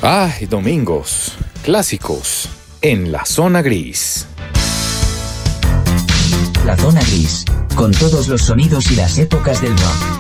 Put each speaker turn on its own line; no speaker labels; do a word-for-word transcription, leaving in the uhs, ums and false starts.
Ay, domingos clásicos en la zona gris.
La zona gris, con todos los sonidos y las épocas del rock.